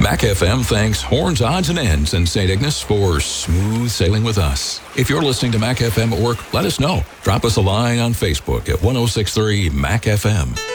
Mac FM thanks Horns Odds and Ends in St. Ignace for smooth sailing with us. If you're listening to Mac FM at work, let us know. Drop us a line on Facebook at 1063 Mac FM.